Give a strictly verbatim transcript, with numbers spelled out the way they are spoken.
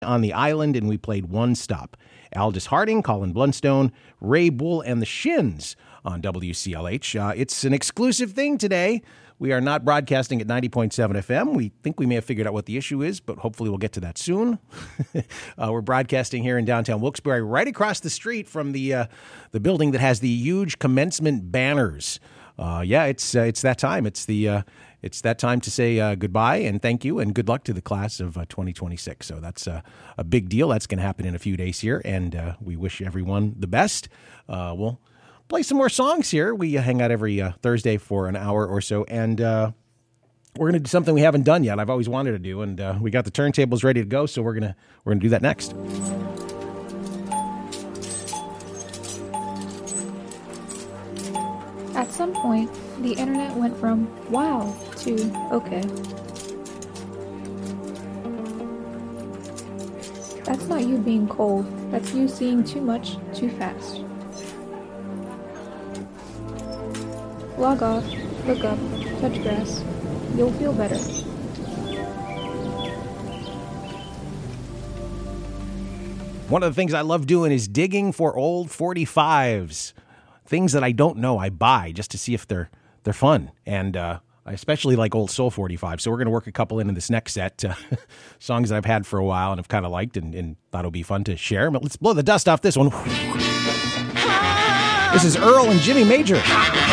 on the Island, and we played One Stop. Aldous Harding, Colin Blunstone, Ray Bull, and the Shins on W C L H. Uh, it's an exclusive thing today. We are not broadcasting at ninety point seven F M. We think we may have figured out what the issue is, but hopefully we'll get to that soon. uh, we're broadcasting here in downtown Wilkes-Barre, right across the street from the uh, the building that has the huge commencement banners. Uh, yeah, it's uh, it's that time. It's the uh, it's that time to say uh, goodbye and thank you and good luck to the class of uh, twenty twenty-six. So that's uh, a big deal. That's going to happen in a few days here, and uh, we wish everyone the best. Uh, we'll play some more songs here. We uh, hang out every uh, Thursday for an hour or so, and uh, we're going to do something we haven't done yet. I've always wanted to do, and uh, we got the turntables ready to go, so we're gonna we're gonna do that next. At some point, the internet went from wow to okay. That's not you being cold, that's you seeing too much too fast. Log off, look up, touch grass. You'll feel better. One of the things I love doing is digging for old forty-fives. Things that I don't know, I buy just to see if they're they're fun. And uh, I especially like old soul forty-five. So we're going to work a couple in in this next set. Uh, songs that I've had for a while and have kind of liked and, and thought it would be fun to share. But let's blow the dust off this one. This is Earl and Jimmy Major.